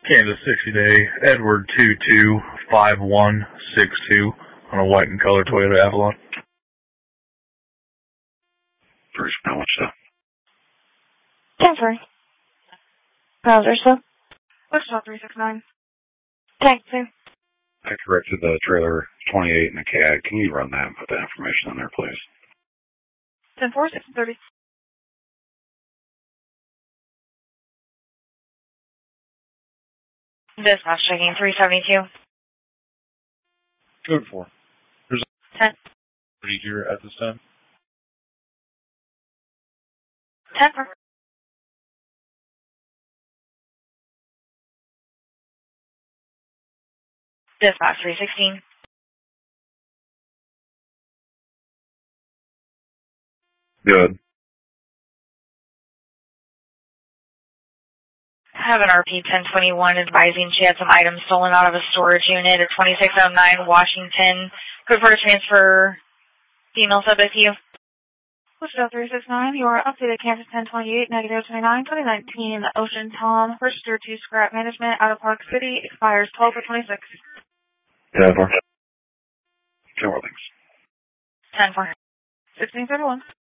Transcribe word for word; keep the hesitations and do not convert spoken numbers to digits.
Kansas sixty day, Edward two two five one six two on a white and color Toyota Avalon. Bruce, how much stuff? Transfer. Browser stuff. Wichita three six nine. Thank you. I corrected the trailer twenty-eight and the C A D. Can you run that and put that information on there, please? ten four, six thirty. Dispatch checking three seventy-two. Code four. There's ten. Are you here at this time? ten four. Dispatch three sixteen. Good. Have an R P ten twenty-one advising she had some items stolen out of a storage unit at twenty-six oh nine Washington. Code for transfer. Female subject to you. Wichita three six nine, you are updated Kansas ten twenty-eight, negative twenty-nine, twenty nineteen, Ocean Tom, registered to Scrap Management out of Park City, expires twelve for twenty-six. ten four. Two more things. ten four. sixteen thirty-one.